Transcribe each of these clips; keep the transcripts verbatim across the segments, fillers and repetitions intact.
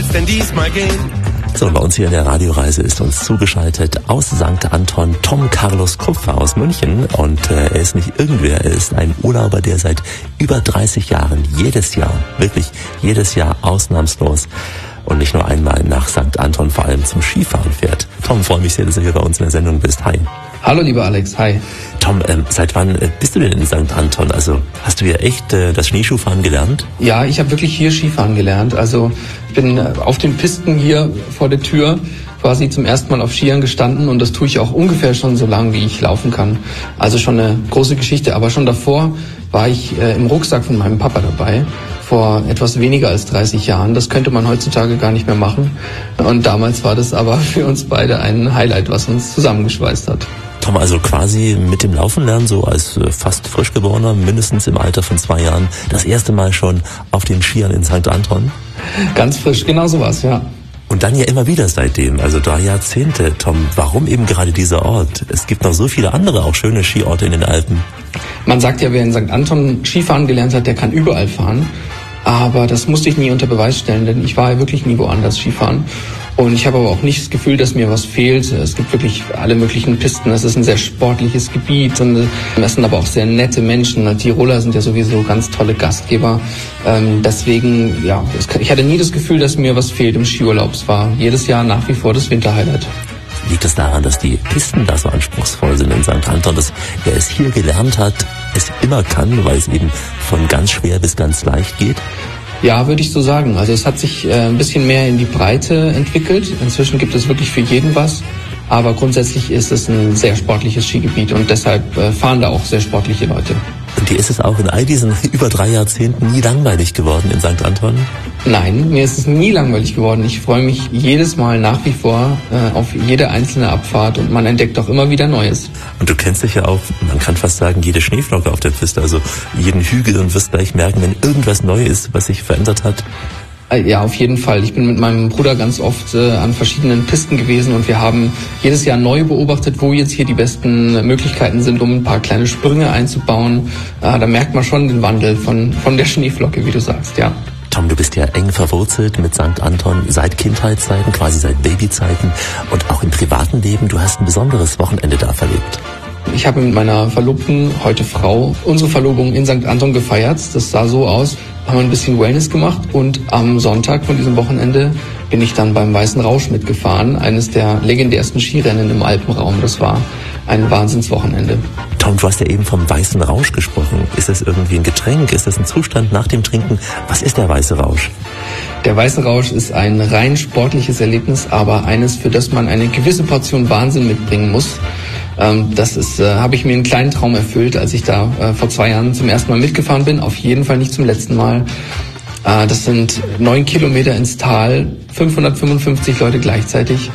soll's denn diesmal gehen? So, bei uns hier in der Radioreise ist uns zugeschaltet aus Sankt Anton Tom Carlos Kupfer aus München. Und äh, er ist nicht irgendwer, er ist ein Urlauber, der seit über dreißig Jahren jedes Jahr, wirklich jedes Jahr ausnahmslos und nicht nur einmal nach Sankt Anton vor allem zum Skifahren fährt. Tom, freue mich sehr, dass du hier bei uns in der Sendung bist. Hi. Hallo lieber Alex, hi. Tom, ähm, seit wann äh, bist du denn in Sankt Anton? Also hast du hier echt äh, das Schneeschuhfahren gelernt? Ja, ich habe wirklich hier Skifahren gelernt. Also ich bin äh, auf den Pisten hier vor der Tür quasi zum ersten Mal auf Skiern gestanden und das tue ich auch ungefähr schon so lange, wie ich laufen kann. Also schon eine große Geschichte, aber schon davor war ich äh, im Rucksack von meinem Papa dabei. Vor etwas weniger als dreißig Jahren. Das könnte man heutzutage gar nicht mehr machen. Und damals war das aber für uns beide ein Highlight, was uns zusammengeschweißt hat. Tom, also quasi mit dem Laufen lernen, so als äh, fast frisch geborener, mindestens im Alter von zwei Jahren, das erste Mal schon auf den Skiern in Sankt Anton? Ganz frisch, genau so was, ja. Und dann ja immer wieder seitdem, also drei Jahrzehnte. Tom, warum eben gerade dieser Ort? Es gibt noch so viele andere, auch schöne Skiorte in den Alpen. Man sagt ja, wer in Sankt Anton Skifahren gelernt hat, der kann überall fahren. Aber das musste ich nie unter Beweis stellen, denn ich war ja wirklich nie woanders Skifahren. Und ich habe aber auch nicht das Gefühl, dass mir was fehlt. Es gibt wirklich alle möglichen Pisten. Es ist ein sehr sportliches Gebiet. Und es sind aber auch sehr nette Menschen. Die Tiroler sind ja sowieso ganz tolle Gastgeber. Ähm, deswegen, ja, ich hatte nie das Gefühl, dass mir was fehlt im Skiurlaub. Es war jedes Jahr nach wie vor das Winterhighlight. Liegt es daran, dass die Pisten da so anspruchsvoll sind in Sankt Anton, dass wer es hier gelernt hat, es immer kann, weil es eben von ganz schwer bis ganz leicht geht? Ja, würde ich so sagen. Also es hat sich äh, ein bisschen mehr in die Breite entwickelt. Inzwischen gibt es wirklich für jeden was. Aber grundsätzlich ist es ein sehr sportliches Skigebiet und deshalb äh, fahren da auch sehr sportliche Leute. Und dir ist es auch in all diesen über drei Jahrzehnten nie langweilig geworden in Sankt Anton? Nein, mir ist es nie langweilig geworden. Ich freue mich jedes Mal nach wie vor äh, auf jede einzelne Abfahrt und man entdeckt auch immer wieder Neues. Und du kennst dich ja auch, man kann fast sagen, jede Schneeflocke auf der Piste, also jeden Hügel, und wirst gleich merken, wenn irgendwas neu ist, was sich verändert hat. Ja, auf jeden Fall. Ich bin mit meinem Bruder ganz oft äh, an verschiedenen Pisten gewesen und wir haben jedes Jahr neu beobachtet, wo jetzt hier die besten Möglichkeiten sind, um ein paar kleine Sprünge einzubauen. Äh, da merkt man schon den Wandel von, von der Schneeflocke, wie du sagst, ja. Tom, du bist ja eng verwurzelt mit Sankt Anton seit Kindheitszeiten, quasi seit Babyzeiten und auch im privaten Leben. Du hast ein besonderes Wochenende da verlebt. Ich habe mit meiner Verlobten, heute Frau, unsere Verlobung in Sankt Anton gefeiert. Das sah so aus, haben ein bisschen Wellness gemacht und am Sonntag von diesem Wochenende bin ich dann beim Weißen Rausch mitgefahren, eines der legendärsten Skirennen im Alpenraum. Das war ein Wahnsinnswochenende. Tom, du hast ja eben vom Weißen Rausch gesprochen. Ist das irgendwie ein Getränk? Ist das ein Zustand nach dem Trinken? Was ist der Weiße Rausch? Der Weiße Rausch ist ein rein sportliches Erlebnis, aber eines, für das man eine gewisse Portion Wahnsinn mitbringen muss. Ähm, das ist, äh, habe ich mir einen kleinen Traum erfüllt, als ich da äh, vor zwei Jahren zum ersten Mal mitgefahren bin. Auf jeden Fall nicht zum letzten Mal. Äh, das sind neun Kilometer ins Tal, fünfhundertfünfundfünfzig Leute gleichzeitig.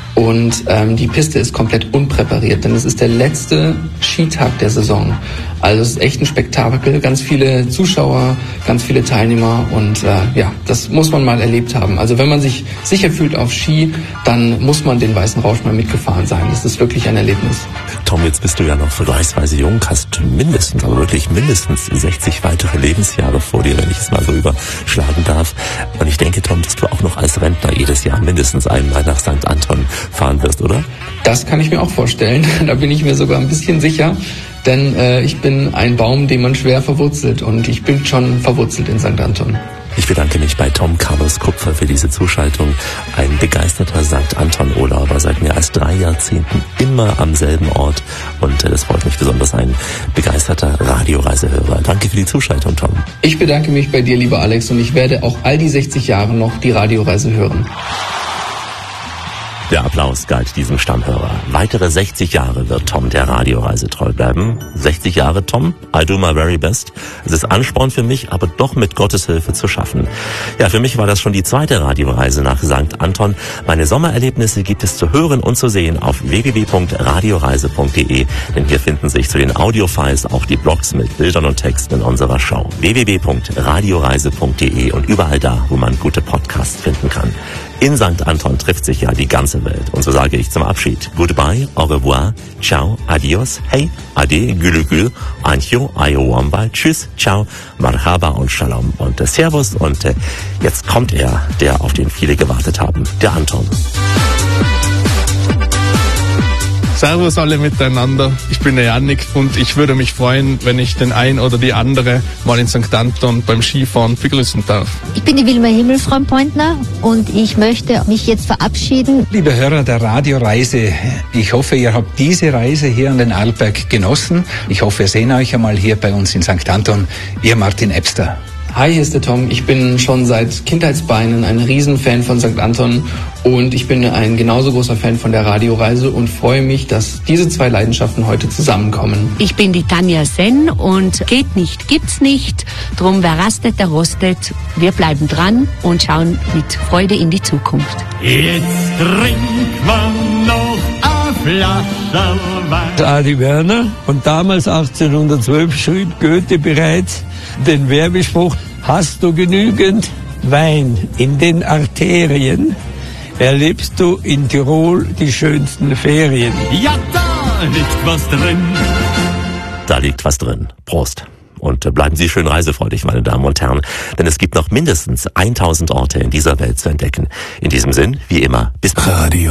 Und ähm, die Piste ist komplett unpräpariert, denn es ist der letzte Skitag der Saison. Also es ist echt ein Spektakel, ganz viele Zuschauer, ganz viele Teilnehmer und äh, ja, das muss man mal erlebt haben. Also wenn man sich sicher fühlt auf Ski, dann muss man den Weißen Rausch mal mitgefahren sein. Das ist wirklich ein Erlebnis. Tom, jetzt bist du ja noch vergleichsweise jung, hast mindestens, aber wirklich mindestens sechzig weitere Lebensjahre vor dir, wenn ich es mal so überschlagen darf. Und ich denke, Tom, dass du auch noch als Rentner jedes Jahr mindestens einmal nach Sankt Anton fahren wirst, oder? Das kann ich mir auch vorstellen. Da bin ich mir sogar ein bisschen sicher. Denn äh, ich bin ein Baum, den man schwer verwurzelt. Und ich bin schon verwurzelt in Sankt Anton. Ich bedanke mich bei Tom Carlos Kupfer für diese Zuschaltung. Ein begeisterter Sankt Anton-Urlauber seit mehr als drei Jahrzehnten immer am selben Ort. Und äh, das freut mich besonders, ein begeisterter Radioreisehörer. Danke für die Zuschaltung, Tom. Ich bedanke mich bei dir, lieber Alex. Und ich werde auch all die sechzig Jahre noch die Radioreise hören. Der Applaus galt diesem Stammhörer. Weitere sechzig Jahre wird Tom der Radioreise treu bleiben. sechzig Jahre, Tom, I do my very best. Es ist Ansporn für mich, aber doch mit Gottes Hilfe zu schaffen. Ja, für mich war das schon die zweite Radioreise nach Sankt Anton. Meine Sommererlebnisse gibt es zu hören und zu sehen auf w w w punkt radioreise punkt d e, denn hier finden sich zu den Audiofiles auch die Blogs mit Bildern und Texten in unserer Show. w w w punkt radioreise punkt d e und überall da, wo man gute Podcasts finden kann. In Sankt Anton trifft sich ja die ganze Welt. Und so sage ich zum Abschied Goodbye, au revoir, ciao, adios, hey, ade, gülü gül, ancho, ayowamba, tschüss, ciao, marhaba und shalom und äh, servus. Und äh, jetzt kommt er, der auf den viele gewartet haben, der Anton. Servus alle miteinander, ich bin der Jannik und ich würde mich freuen, wenn ich den ein oder die andere mal in Sankt Anton beim Skifahren begrüßen darf. Ich bin die Wilma Himmelfrauen-Pointner und ich möchte mich jetzt verabschieden. Liebe Hörer der Radioreise, ich hoffe, ihr habt diese Reise hier an den Arlberg genossen. Ich hoffe, wir sehen euch einmal hier bei uns in Sankt Anton. Ihr Martin Ebster. Hi, hier ist der Tom. Ich bin schon seit Kindheitsbeinen ein Riesenfan von Sankt Anton und ich bin ein genauso großer Fan von der Radioreise und freue mich, dass diese zwei Leidenschaften heute zusammenkommen. Ich bin die Tanja Senn und geht nicht, gibt's nicht. Drum, wer rastet, der rostet. Wir bleiben dran und schauen mit Freude in die Zukunft. Jetzt trinkt man noch eine Flasche Wein. Adi Werner und damals achtzehnhundertzwölf schrieb Goethe bereits den Werbespruch: Hast du genügend Wein in den Arterien, erlebst du in Tirol die schönsten Ferien. Ja, da liegt was drin. Da liegt was drin. Prost. Und äh, bleiben Sie schön reisefreudig, meine Damen und Herren, denn es gibt noch mindestens tausend Orte in dieser Welt zu entdecken. In diesem Sinn, wie immer, bis bald. Radio.